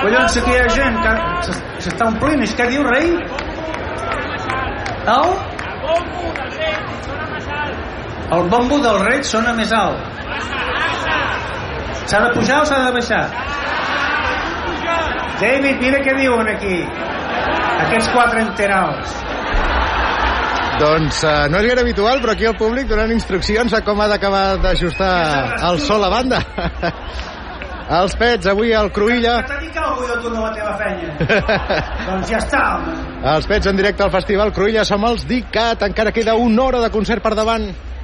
Collons, aquí hi ha gent que s'està omplint. És que diu, rei? El bombo del rei sona més alt. S'ha de pujar o s'ha de baixar? David, mira què diuen aquí aquests 4 enteraus. Doncs no és gaire habitual, però aquí el públic donant instruccions a com ha d'acabar d'ajustar el so la banda. Els Pets, avui al Cruïlla. Que t'ha dit alguna de tu no la teva feina. Doncs ja està, home. Els Pets en directe al Festival Cruïlla. Som els DICAT. Encara queda 1 hora de concert per davant.